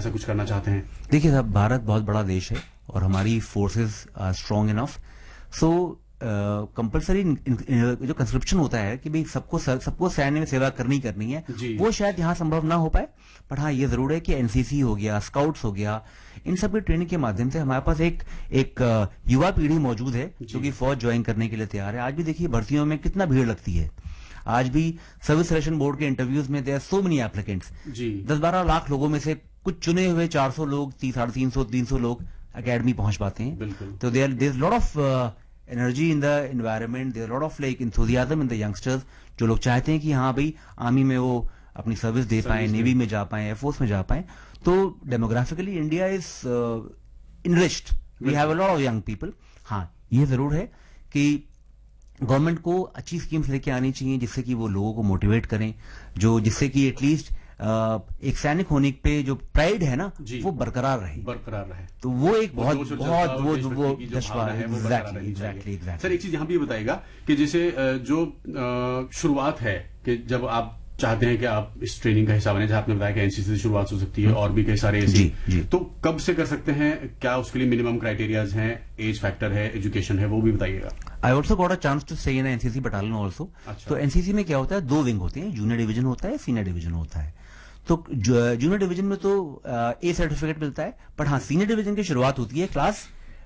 ऐसा कुछ करना चाहते हैं? देखिए साहब, भारत बहुत बड़ा देश है और हमारी forces are strong enough, so compulsory जो कंस्क्रिप्शन होता है कि भाई सबको सैन्य में सेवा करनी है, वो शायद यहाँ संभव ना हो पाए। पर हाँ, ये जरूर है कि एनसीसी हो गया, स्काउट्स हो गया, इन सब की ट्रेनिंग के माध्यम से हमारे पास एक युवा पीढ़ी मौजूद है जो कि फौज ज्वाइन करने के लिए तैयार है। आज भी देखिए भर्तियों में कितना भीड़ लगती है। आज भी सर्विस सिलेक्शन बोर्ड के इंटरव्यूज में there so many applicants, 10-12 lakh लोगों में से कुछ चुने हुए 400 लोग, 300 लोग अकेडमी पहुंच पाते हैं। तो there is lot of energy in the environment, there lot of like enthusiasm in the youngsters, जो लोग चाहते हैं कि हाँ भाई आर्मी में वो अपनी सर्विस दे पाए, नेवी में जा पाए, एयरफोर्स में जा पाए। तो demographically India is enriched, we have a lot of young people. हाँ, ये जरूर है कि गवर्नमेंट को अच्छी स्कीम्स लेके आनी चाहिए जिससे कि वो लोगों को मोटिवेट करें, जिससे कि एटलीस्ट एक सैनिक होने पे जो प्राइड है ना वो बरकरार रहे। तो वो एक बहुत जज्बा है। एग्जैक्टली। सर, एक चीज यहाँ भी बताइएगा कि जैसे जो शुरुआत है कि जब आप चाहते हैं कि आप इस ट्रेनिंग का हिस्सा बने, जहां आपने बताया कि एनसीसी से शुरुआत हो सकती है और भी कई सारे ऐसे, तो कब से कर सकते हैं? क्या उसके लिए मिनिमम क्राइटेरियाज हैं, एज फैक्टर है, एजुकेशन है, वो भी बताइएगा। I also got a chance to stay in NCC battalion also. तो एनसीसी में क्या होता है, 2 विंग होते हैं, जूनियर डिवीजन होता है, सीनियर डिवीजन होता है। तो जूनियर डिवीजन में तो ए सर्टिफिकेट मिलता है, बट हाँ सीनियर डिवीजन की शुरुआत होती है क्लास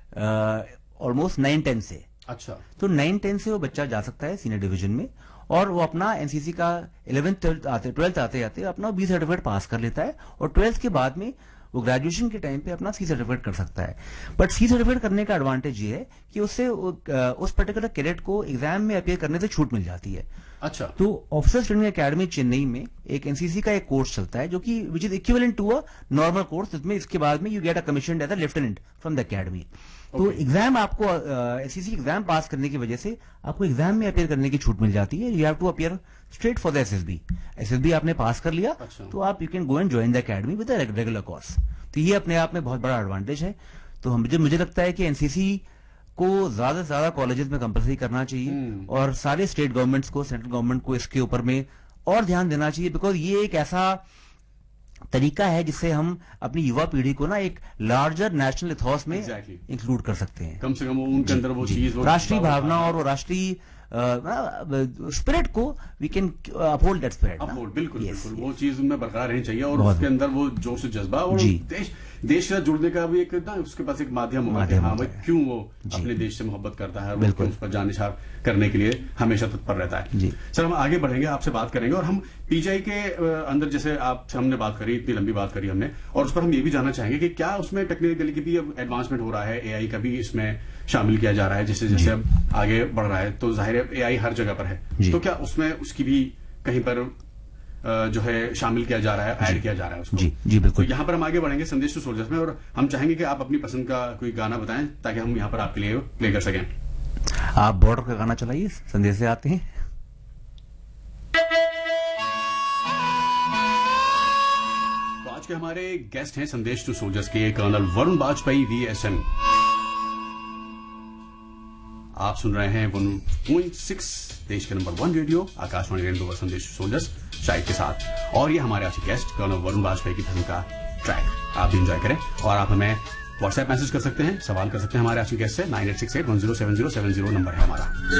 ऑलमोस्ट 9-10 से। अच्छा। तो 9-10 से वो बच्चा जा सकता है सीनियर डिवीजन में, और वो अपना एनसीसी का 11th 12th आते अपना बी सर्टिफिकेट पास कर लेता है, और 12th के बाद में वो ग्रेजुएशन के टाइम पे अपना सी सर्टिफिकेट कर सकता है। बट सी सर्टिफिकेट करने का एडवांटेज ये है कि उससे उस पर्टिकुलर कैडेट को एग्जाम में अपीयर करने से छूट मिल जाती है। अच्छा। तो ऑफिसर्स ट्रेनिंग एकेडमी चेन्नई में एक एनसीसी का एक कोर्स चलता है जो कि which is equivalent to a normal course, जिसमें इसके बाद में you get a commission as a lieutenant from the academy. तो एग्जाम आपको एनसीसी एग्जाम पास करने की वजह से आपको एग्जाम में अपीयर करने की छूट मिल जाती है। You have to appear straight for the SSB आपने पास कर लिया। अच्छा। तो आप you can go and join the academy with the regular course. तो ये अपने आप में बहुत बड़ा एडवांटेज है। तो मुझे लगता है कि एनसीसी को ज्यादा से ज्यादा कॉलेजेस में कंपलसरी करना चाहिए, और सारे स्टेट गवर्नमेंट्स को, सेंट्रल गवर्नमेंट को इसके ऊपर में और ध्यान देना चाहिए, बिकॉज ये एक ऐसा तरीका है जिससे हम अपनी युवा पीढ़ी को ना एक लार्जर नेशनल इथॉस में इंक्लूड कर सकते हैं। कम से कम उनके अंदर वो चीज, राष्ट्रीय भावना और राष्ट्रीय स्पिरिट को we can uphold that spirit. बिल्कुल वो चीज उनमें बरकरार रहनी चाहिए, और उसके अंदर वो जोश जज्बा और देश से जुड़ने का भी एक ना उसके पास एक माध्यम होगा कि हाँ भाई क्यों वो अपने देश से मोहब्बत करता है, वो क्यों उस पर जान निछावर करने के लिए हमेशा तत्पर रहता है। सर, हम आगे बढ़ेंगे, आपसे बात करेंगे, और हम पीजीआई के अंदर जैसे आपसे हमने बात करी, इतनी लंबी बात करी हमने, और उस पर हम ये भी जानना चाहेंगे कि क्या उसमें टेक्निकली की भी एडवांसमेंट हो रहा है, एआई का भी इसमें शामिल किया जा रहा है, जैसे जैसे अब आगे बढ़ रहा है तो जाहिर है एआई हर जगह पर है, तो क्या उसमें उसकी भी कहीं पर जो है शामिल किया जा रहा है, ऐड किया जा रहा है उसको? जी बिल्कुल। तो यहाँ पर हम आगे बढ़ेंगे संदेश टू सोल्जर्स में, और हम चाहेंगे कि आप अपनी पसंद का कोई गाना बताएं ताकि हम यहाँ पर आपके लिए प्ले कर सकें। आप बॉर्डर का गाना चलाइए, संदेश से आते हैं। तो आज के हमारे गेस्ट हैं संदेश टू सोल्जर्स के कर्नल वरुण बाजपेयी VSN। आप सुन रहे हैं 1.6 देश के नंबर 1 रेडियो आकाशवाणी रेडियो पर संदेश सोल्जर्स शाहिद के साथ, और ये हमारे आज के गेस्ट कर्नल वरुण बाजपेयी की पसंद का ट्रैक आप भी एंजॉय करें। और आप हमें व्हाट्सएप मैसेज कर सकते हैं, सवाल कर सकते हैं हमारे आज के गेस्ट से। 9868107070 नंबर है हमारा।